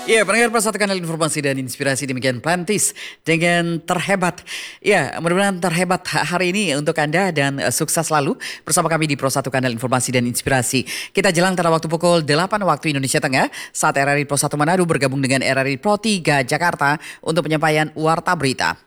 Iya, pendengar Pro Satu Kanal Informasi dan Inspirasi demikian Plantis dengan terhebat. Ya, mudah-mudahan terhebat hari ini untuk Anda dan sukses selalu bersama kami di Pro Satu Kanal Informasi dan Inspirasi. Kita jelang pada waktu pukul 8 waktu Indonesia Tengah saat RRI Pro 1 Manado bergabung dengan RRI Pro 3 Jakarta untuk penyampaian Warta Berita.